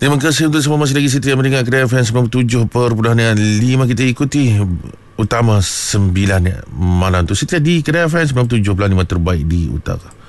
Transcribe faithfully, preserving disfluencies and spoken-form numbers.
Terima kasih untuk semua masih lagi setia mendengar Kedah F M sembilan puluh tujuh perpuluhan lima. Kita ikuti utama sembilan malam tu setia di Kedah F M sembilan puluh tujuh perpuluhan lima terbaik di utara.